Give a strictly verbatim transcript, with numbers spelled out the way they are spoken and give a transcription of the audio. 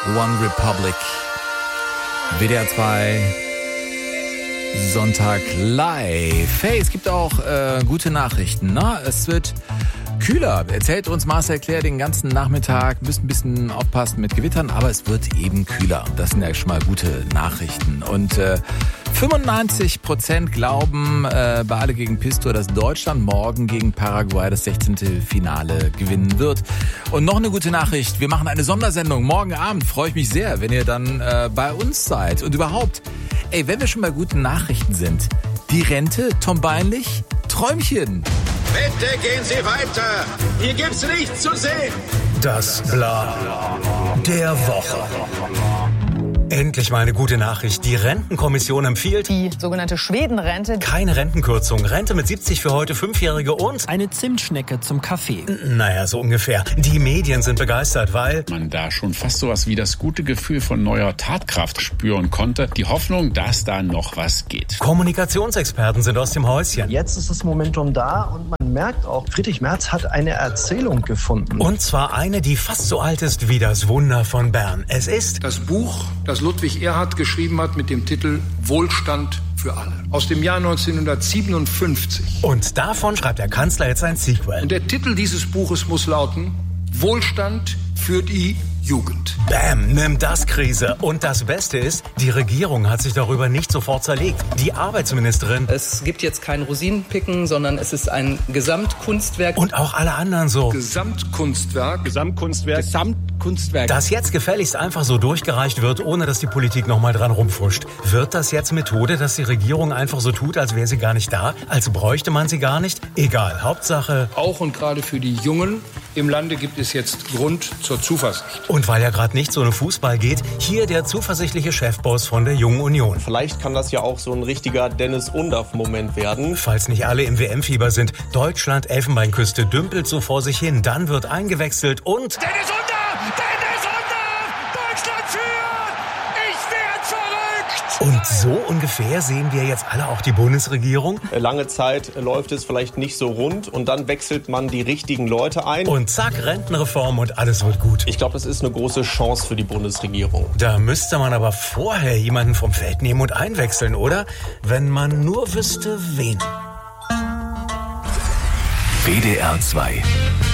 One Republic. W D R zwei Sonntag live. Hey, es gibt auch äh, gute Nachrichten. Ne? Es wird kühler. Erzählt uns Marcel Claire den ganzen Nachmittag. Müsst ein bisschen aufpassen mit Gewittern, aber es wird eben kühler. Das sind ja schon mal gute Nachrichten. Und äh, fünfundneunzig Prozent glauben äh, bei Alle gegen Pistor, dass Deutschland morgen gegen Paraguay das sechzehnte Finale gewinnen wird. Und noch eine gute Nachricht. Wir machen eine Sondersendung. Morgen Abend freue ich mich sehr, wenn ihr dann äh, bei uns seid. Und überhaupt, ey, wenn wir schon bei guten Nachrichten sind. Die Rente, Tom Beinlich, Träumchen. Bitte gehen Sie weiter. Hier gibt's nichts zu sehen. Das Bla der Woche. Endlich mal eine gute Nachricht. Die Rentenkommission empfiehlt die sogenannte Schwedenrente. Keine Rentenkürzung. Rente mit siebzig für heute Fünfjährige und eine Zimtschnecke zum Kaffee. Naja, so ungefähr. Die Medien sind begeistert, weil man da schon fast sowas wie das gute Gefühl von neuer Tatkraft spüren konnte. Die Hoffnung, dass da noch was geht. Kommunikationsexperten sind aus dem Häuschen. Jetzt ist das Momentum da und man merkt auch, Friedrich Merz hat eine Erzählung gefunden. Und zwar eine, die fast so alt ist wie das Wunder von Bern. Es ist das Buch, das Ludwig Erhard geschrieben hat mit dem Titel Wohlstand für alle. Aus dem Jahr neunzehnhundertsiebenundfünfzig. Und davon schreibt der Kanzler jetzt ein Sequel. Und der Titel dieses Buches muss lauten Wohlstand für die Jugend. Bam, nimm das Krise. Und das Beste ist, die Regierung hat sich darüber nicht sofort zerlegt. Die Arbeitsministerin. Es gibt jetzt kein Rosinenpicken, sondern es ist ein Gesamtkunstwerk. Und auch alle anderen so. Gesamtkunstwerk. Gesamtkunstwerk. Gesamtkunstwerk. Das jetzt gefälligst einfach so durchgereicht wird, ohne dass die Politik nochmal dran rumfuscht. Wird das jetzt Methode, dass die Regierung einfach so tut, als wäre sie gar nicht da? Als bräuchte man sie gar nicht? Egal, Hauptsache. Auch und gerade für die Jungen im Lande gibt es jetzt Grund zur Zuversicht. Und weil ja gerade nicht so um Fußball geht, hier der zuversichtliche Chefboss von der Jungen Union. Vielleicht kann das ja auch so ein richtiger Dennis Undaff-Moment werden. Falls nicht alle im W M-Fieber sind, Deutschland, Elfenbeinküste dümpelt so vor sich hin, dann wird eingewechselt und... Dennis Undaff! Dennis Undaff! Deutschland führt! Ich werd verrückt! Und so ungefähr sehen wir jetzt alle auch die Bundesregierung. Lange Zeit läuft es vielleicht nicht so rund und dann wechselt man die richtigen Leute ein. Und zack, Rentenreform und alles wird gut. Ich glaube, das ist eine große Chance für die Bundesregierung. Da müsste man aber vorher jemanden vom Feld nehmen und einwechseln, oder? Wenn man nur wüsste, wen. W D R zwei